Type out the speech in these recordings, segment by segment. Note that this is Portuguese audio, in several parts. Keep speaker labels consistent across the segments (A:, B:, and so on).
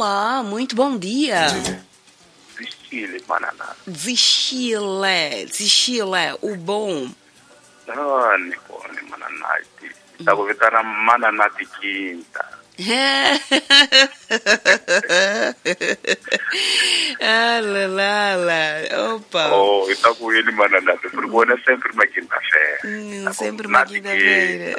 A: Olá, muito bom dia.
B: Deschile, banana.
A: Deschile, o bom.
B: Não, Nicole, mananati. Tá convidando a mananati quinta.
A: Opa.
B: Oh, eu tô com ele, mananati. Porque bom é sempre uma quinta-feira.
A: Sempre uma quinta-feira.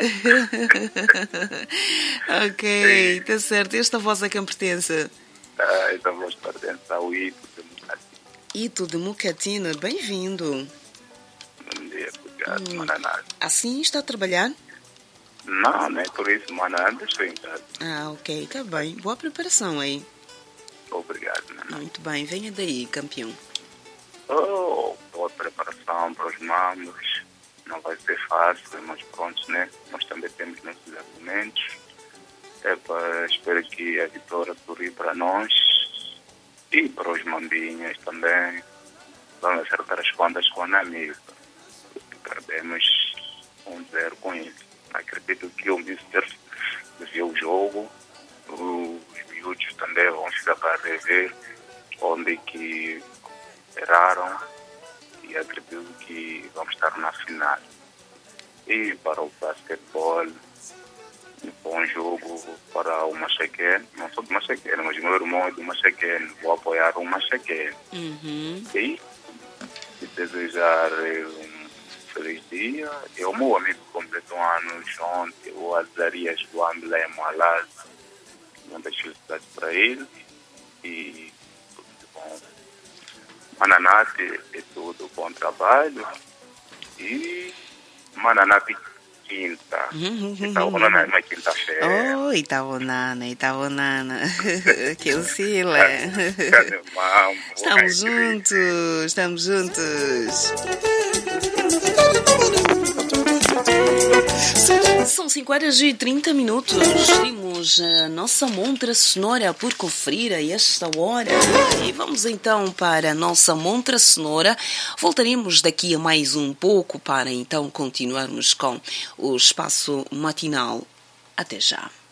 A: Ok, tá certo. Esta voz a quem pertence?
B: Esta voz pertence ao Ito de Mucatina.
A: Ito de Mucatina, bem-vindo.
B: Bom dia, obrigado, mananati.
A: Assim está a trabalhar?
B: Não é por isso, mananati. Estou em casa.
A: Ah, ok, tá bem. Boa preparação aí.
B: Obrigado, mananati.
A: Muito bem, venha daí, campeão.
B: Oh, boa preparação para os mamos. Não vai ser fácil, mas pronto, né? Nós também temos nossos argumentos. Espero que a vitória sorri para nós e para os mambinhas também. Vamos acertar as contas com a amiga. Perdemos 1-0 com ele. Acredito que o Mister viu o jogo. Os miúdos também vão ficar para rever onde que erraram. E acredito que vamos estar na final. E para o basquetebol, um bom jogo para o Machequene. Não sou do Machequene, mas meu irmão é do Machequene. Vou apoiar o Machequene. E desejar um feliz dia. E o meu amigo completou anos ontem, o Azarias do Amblé Moalaz. Muitas felicidades para ele. E tudo de bom. Mananati é tudo bom trabalho. E Mananati quinta. Itaúna é uma quinta-feira.
A: Oh, Itaúna. Que o Sila. Estamos juntos. São 5h30. Temos a nossa montra sonora por conferir a esta hora. E vamos então para a nossa montra sonora. Voltaremos daqui a mais um pouco para então continuarmos com o espaço matinal. Até já.